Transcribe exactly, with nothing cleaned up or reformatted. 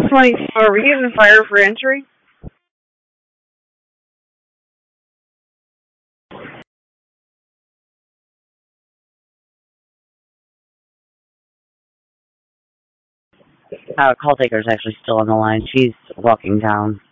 twenty-four. Are we using fire for entry? Uh, call taker's actually still on the line. She's walking down.